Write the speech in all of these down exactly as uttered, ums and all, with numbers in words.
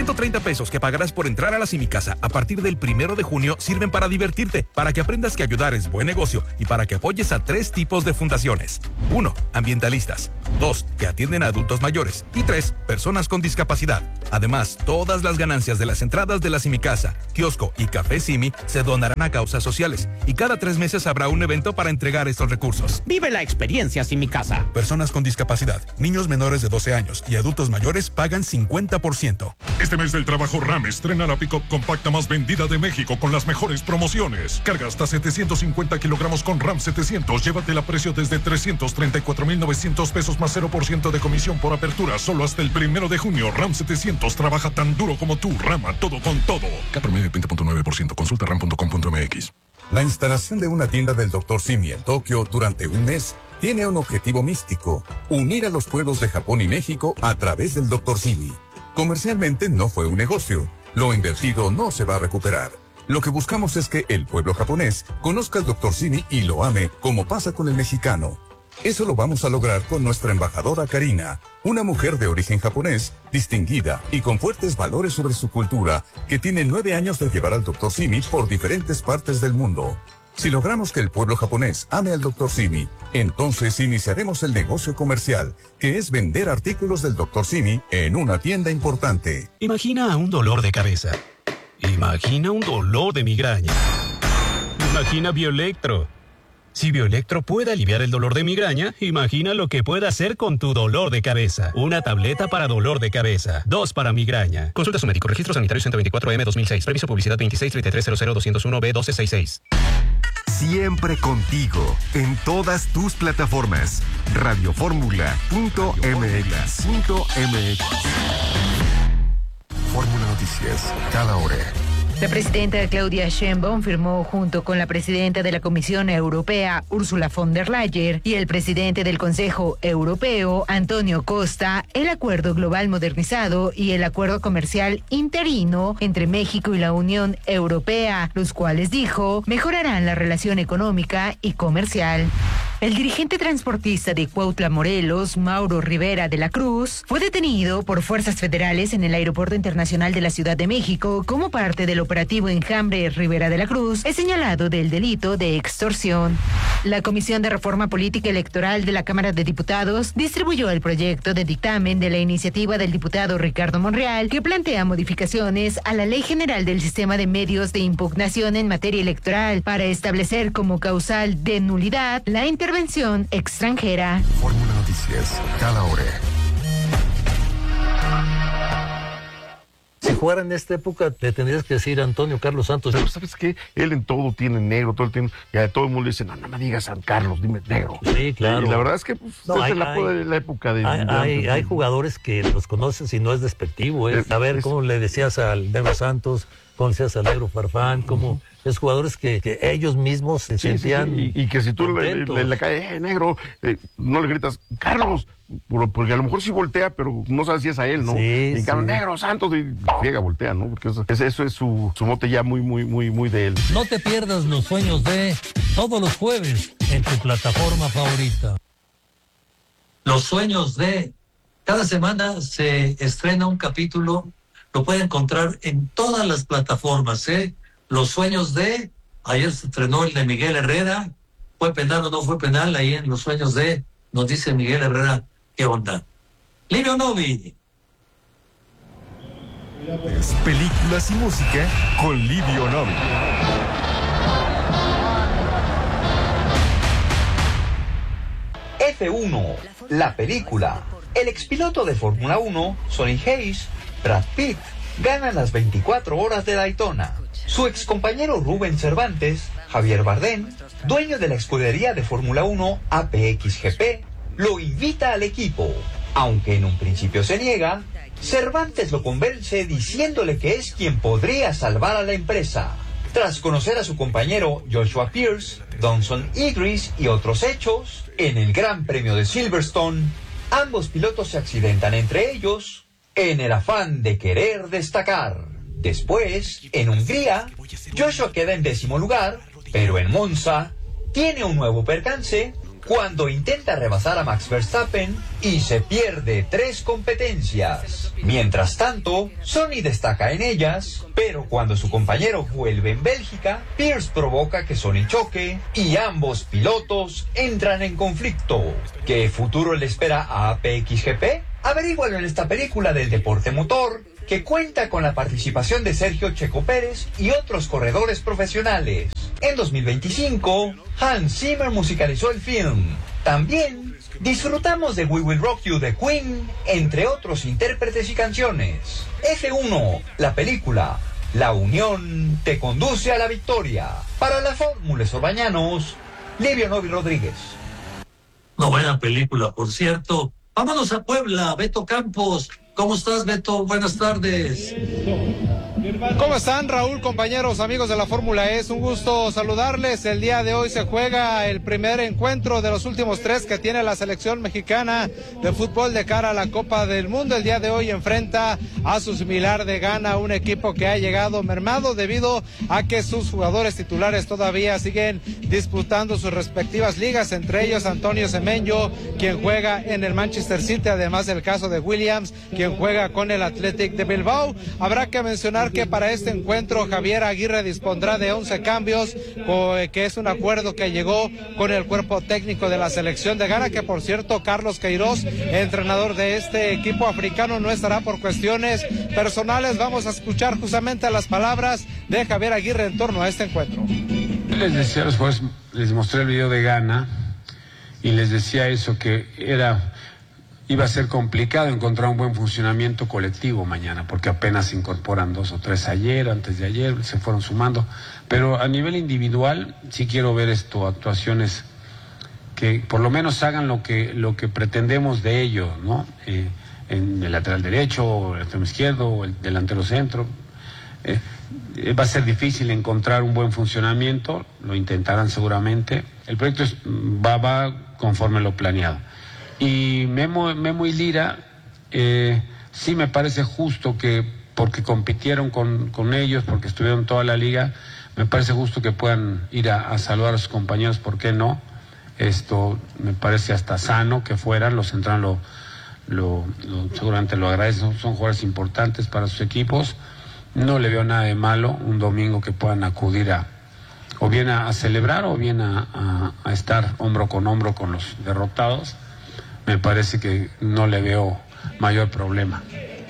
ciento treinta pesos que pagarás por entrar a la Simicasa a partir del primero de junio sirven para divertirte, para que aprendas que ayudar es buen negocio y para que apoyes a tres tipos de fundaciones. Uno, ambientalistas. Dos, que atienden a adultos mayores. Y tres, personas con discapacidad. Además, todas las ganancias de las entradas de la Simicasa, kiosco y café Simi se donarán a causas sociales. Y cada tres meses habrá un evento para entregar estos recursos. Vive la experiencia Simicasa. Personas con discapacidad, niños menores de doce años y adultos mayores pagan cincuenta por ciento. Este mes del trabajo RAM estrena la pick-up compacta más vendida de México con las mejores promociones. Carga hasta setecientos cincuenta kilogramos con RAM setecientos. Llévatela a precio desde trescientos treinta y cuatro mil novecientos pesos más cero por ciento de comisión por apertura. Solo hasta el primero de junio. RAM setecientos trabaja tan duro como tú. Rama todo con todo. K promedio veinte punto nueve por ciento. Consulta ram punto com punto m x. La instalación de una tienda del doctor Simi en Tokio durante un mes tiene un objetivo místico: unir a los pueblos de Japón y México a través del doctor Simi. Comercialmente no fue un negocio. Lo invertido no se va a recuperar. Lo que buscamos es que el pueblo japonés conozca al doctor Simi y lo ame, como pasa con el mexicano. Eso lo vamos a lograr con nuestra embajadora Karina, una mujer de origen japonés, distinguida y con fuertes valores sobre su cultura, que tiene nueve años de llevar al doctor Simi por diferentes partes del mundo. Si logramos que el pueblo japonés ame al doctor Simi, entonces iniciaremos el negocio comercial, que es vender artículos del doctor Simi en una tienda importante. Imagina un dolor de cabeza. Imagina un dolor de migraña. Imagina Bioelectro. Si Bioelectro puede aliviar el dolor de migraña, imagina lo que puede hacer con tu dolor de cabeza. Una tableta para dolor de cabeza. Dos para migraña. Consulta a su médico. Registro Sanitario ciento veinticuatro M dos mil seis. Previso publicidad veintiséis treinta y tres cero cero doscientos uno B doce sesenta y seis. Siempre contigo, en todas tus plataformas. radioformula punto m x. Fórmula Noticias, cada hora. La presidenta Claudia Sheinbaum firmó junto con la presidenta de la Comisión Europea, Ursula von der Leyen, y el presidente del Consejo Europeo, Antonio Costa, el Acuerdo Global Modernizado y el Acuerdo Comercial Interino entre México y la Unión Europea, los cuales, dijo, mejorarán la relación económica y comercial. El dirigente transportista de Cuautla, Morelos, Mauro Rivera de la Cruz, fue detenido por fuerzas federales en el Aeropuerto Internacional de la Ciudad de México como parte del operativo Enjambre. Rivera de la Cruz es señalado del delito de extorsión. La Comisión de Reforma Política Electoral de la Cámara de Diputados distribuyó el proyecto de dictamen de la iniciativa del diputado Ricardo Monreal, que plantea modificaciones a la Ley General del Sistema de Medios de Impugnación en materia electoral para establecer como causal de nulidad la intervención Intervención extranjera. Fórmula Noticias, cada hora. Si jugara en esta época, le tendrías que decir Antonio Carlos Santos. Pero ¿sabes qué? Él en todo tiene negro, todo el tiempo. Y a todo el mundo le dice, no, no me digas San Carlos, dime negro. Sí, claro. Y la verdad es que pues, no, es hay, la, hay, la época de... Hay, de hay, hay jugadores que los conoces y no es despectivo. ¿eh? Es, a ver, es, ¿cómo le decías al Negro Santos? ¿Cómo le decías al Negro Farfán? ¿Cómo...? Uh-huh. Es jugadores que, que ellos mismos se sí, sentían sí, sí. Y, y que si tú le, le, le caes, eh, negro, eh, no le gritas, Carlos, porque a lo mejor sí voltea, pero no sabes si es a él, ¿no? Sí, y Carlos, sí. Negro, Santos, y llega, voltea, ¿no? Porque eso, eso es su, su mote ya muy, muy, muy, muy de él. No te pierdas los sueños de todos los jueves en tu plataforma favorita. Los sueños de... Cada semana se estrena un capítulo, lo pueden encontrar en todas las plataformas, ¿eh? Los sueños de, ayer se estrenó el de Miguel Herrera, ¿fue penal o no fue penal? Ahí en Los sueños de, nos dice Miguel Herrera, ¿qué onda? Livio Novi. Películas y música con Livio Novi. F uno, la película. El expiloto de Fórmula uno, Sonny Hayes, Brad Pitt, ganan las veinticuatro horas de Daytona. Su excompañero Rubén Cervantes, Javier Bardem, dueño de la escudería de Fórmula uno A P X G P, lo invita al equipo. Aunque en un principio se niega, Cervantes lo convence diciéndole que es quien podría salvar a la empresa. Tras conocer a su compañero Joshua Pierce, Dawson Idris y otros hechos, en el Gran Premio de Silverstone, ambos pilotos se accidentan entre ellos en el afán de querer destacar. Después, en Hungría, Joshua queda en décimo lugar, pero en Monza tiene un nuevo percance cuando intenta rebasar a Max Verstappen y se pierde tres competencias. Mientras tanto, Sony destaca en ellas, pero cuando su compañero vuelve en Bélgica, Pierce provoca que Sony choque y ambos pilotos entran en conflicto. ¿Qué futuro le espera a A P X G P? Averígualo en esta película del deporte motor, que cuenta con la participación de Sergio Checo Pérez y otros corredores profesionales. En dos mil veinticinco, Hans Zimmer musicalizó el film. También disfrutamos de We Will Rock You de Queen, entre otros intérpretes y canciones. F uno, la película. La unión te conduce a la victoria. Para la Fórmula Sorbañanos, Livio Novi Rodríguez. Una buena película, por cierto. Vámonos a Puebla, Beto Campos. ¿Cómo estás, Beto? Buenas tardes. ¿Cómo están, Raúl, compañeros, amigos de la Fórmula E? Es un gusto saludarles. El día de hoy se juega el primer encuentro de los últimos tres que tiene la selección mexicana de fútbol de cara a la Copa del Mundo. El día de hoy enfrenta a su similar de Ghana, un equipo que ha llegado mermado debido a que sus jugadores titulares todavía siguen disputando sus respectivas ligas, entre ellos Antonio Semenyo, quien juega en el Manchester City, además del caso de Williams, quien juega con el Athletic de Bilbao. Habrá que mencionar que para este encuentro Javier Aguirre dispondrá de once cambios, que es un acuerdo que llegó con el cuerpo técnico de la selección de Ghana, que por cierto Carlos Queiroz, entrenador de este equipo africano, no estará por cuestiones personales. Vamos a escuchar justamente las palabras de Javier Aguirre en torno a este encuentro. Les decía a los jugadores, les mostré el video de Ghana y les decía eso, que era iba a ser complicado encontrar un buen funcionamiento colectivo mañana, porque apenas se incorporan dos o tres ayer, antes de ayer, se fueron sumando. Pero a nivel individual, sí quiero ver esto, actuaciones que por lo menos hagan lo que, lo que pretendemos de ellos, ¿no? Eh, en el lateral derecho, el extremo izquierdo, el delantero centro. Eh, va a ser difícil encontrar un buen funcionamiento, lo intentarán seguramente. El proyecto es, va, va conforme lo planeado. Y Memo, Memo y Lira, eh, sí me parece justo que, porque compitieron con, con ellos, porque estuvieron toda la liga, me parece justo que puedan ir a, a saludar a sus compañeros, ¿por qué no? Esto me parece hasta sano que fueran, los centrales lo, lo, lo, seguramente lo agradecen, son jugadores importantes para sus equipos. No le veo nada de malo un domingo que puedan acudir a, o bien a, a celebrar, o bien a, a, a estar hombro con hombro con los derrotados. Me parece que no le veo mayor problema.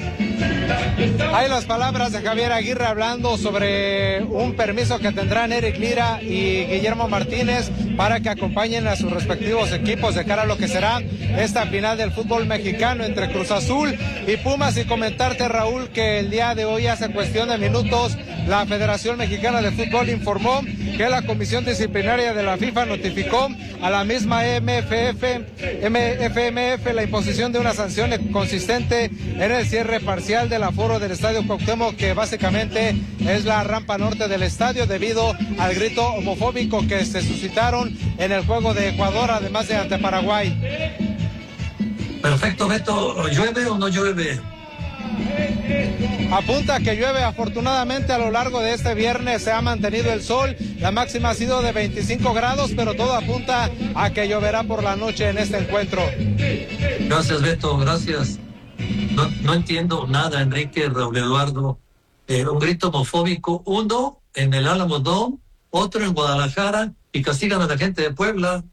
Hay las palabras de Javier Aguirre hablando sobre un permiso que tendrán Eric Lira y Guillermo Martínez para que acompañen a sus respectivos equipos de cara a lo que será esta final del fútbol mexicano entre Cruz Azul y Pumas. Y comentarte, Raúl, que el día de hoy, hace cuestión de minutos, la Federación Mexicana de Fútbol informó que la Comisión Disciplinaria de la FIFA notificó a la misma M F F, F M F la imposición de una sanción consistente en el cierre parcial del aforo del Estadio Cuauhtémoc, que básicamente es la rampa norte del estadio, debido al grito homofóbico que se suscitaron en el juego de Ecuador, además de ante Paraguay. Perfecto, Beto. ¿Llueve o no llueve? Apunta que llueve. Afortunadamente, a lo largo de este viernes se ha mantenido el sol. La máxima ha sido de veinticinco grados, pero todo apunta a que lloverá por la noche en este encuentro. Gracias, Beto, gracias. No, no entiendo nada, Enrique, Raúl Eduardo. Eh, un grito homofóbico, uno en el Álamo Dome, otro en Guadalajara, y castigan a la gente de Puebla.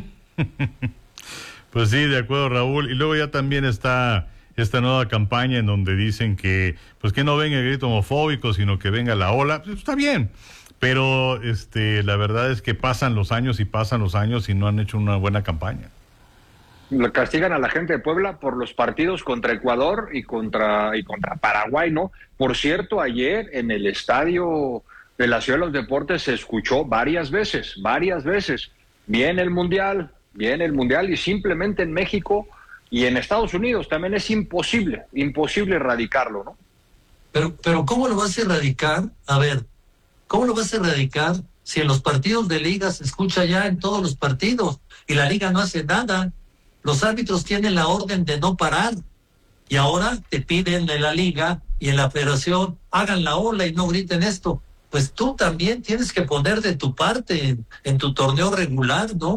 Pues sí, de acuerdo, Raúl. Y luego ya también está esta nueva campaña en donde dicen que pues que no venga el grito homofóbico, sino que venga la ola. Pues está bien, pero este la verdad es que pasan los años y pasan los años y no han hecho una buena campaña. Castigan a la gente de Puebla por los partidos contra Ecuador y contra y contra Paraguay, ¿no? Por cierto, ayer en el estadio de la Ciudad de los Deportes se escuchó varias veces, varias veces, viene el Mundial, viene el Mundial, y simplemente en México y en Estados Unidos también es imposible, imposible erradicarlo, ¿no? Pero, pero ¿cómo lo vas a erradicar? A ver, ¿cómo lo vas a erradicar si en los partidos de liga se escucha ya en todos los partidos y la liga no hace nada? Los árbitros tienen la orden de no parar y ahora te piden en la liga y en la federación hagan la ola y no griten esto. Pues tú también tienes que poner de tu parte en, en tu torneo regular, ¿no?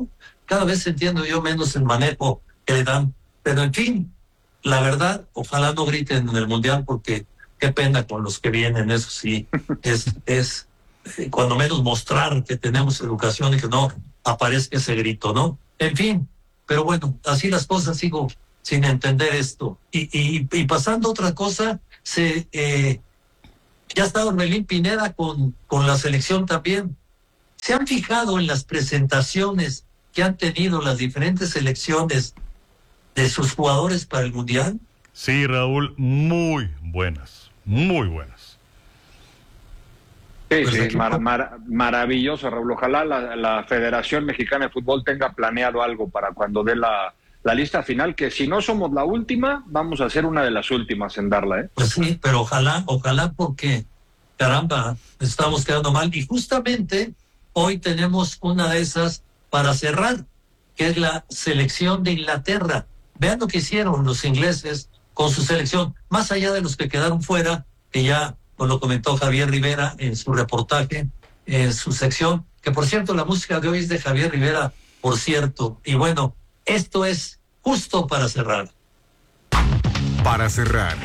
cada vez entiendo yo menos el manejo que le dan. Pero en fin, la verdad, ojalá no griten en el Mundial porque qué pena con los que vienen, eso sí, es, es eh, cuando menos mostrar que tenemos educación y que no aparezca ese grito, ¿no? En fin, pero bueno, así las cosas, sigo sin entender esto. Y, y, y pasando a otra cosa, se eh, ya está Orbelín Pineda con, con la selección también. ¿Se han fijado en las presentaciones que han tenido las diferentes selecciones de sus jugadores para el Mundial? Sí, Raúl, muy buenas, muy buenas. Sí, pues sí, mar, mar, maravilloso, Raúl. Ojalá la, la Federación Mexicana de Fútbol tenga planeado algo para cuando dé la, la lista final, que si no somos la última, vamos a ser una de las últimas en darla, ¿eh? Pues sí, pero ojalá, ojalá porque, caramba, estamos quedando mal. Y justamente hoy tenemos una de esas para cerrar, que es la selección de Inglaterra. Vean lo que hicieron los ingleses con su selección, más allá de los que quedaron fuera, que ya pues, lo comentó Javier Rivera en su reportaje, en su sección, que por cierto la música de hoy es de Javier Rivera, por cierto. Y bueno, esto es justo para cerrar. Para cerrar.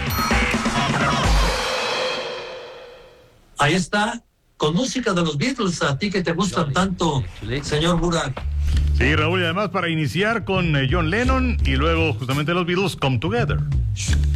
Ahí está, con música de los Beatles, a ti que te gustan tanto, señor Burak. Sí, Raúl, y además para iniciar con John Lennon y luego justamente los Beatles Come Together.